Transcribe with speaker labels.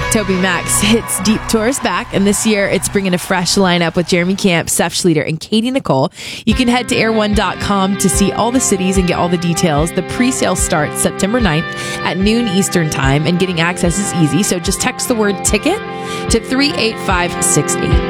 Speaker 1: Toby Max Hits Deep Tour is back, and this year it's bringing a fresh lineup with Jeremy Camp, Seth Schleter, and Katie Nicole. You can head to air1.com to see all the cities and get all the details. The pre-sale starts September 9th at noon Eastern Time, and getting access is easy, so just text the word ticket to 38568.